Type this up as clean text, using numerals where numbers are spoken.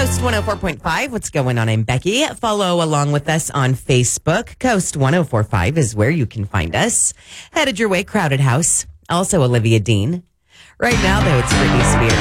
Coast 104.5. What's going on? I'm Becky. Follow along with us on Facebook. Coast 104.5 is where you can find us. Headed your way, Crowded House. Also Olivia Dean. Right now, though, it's Britney Spears.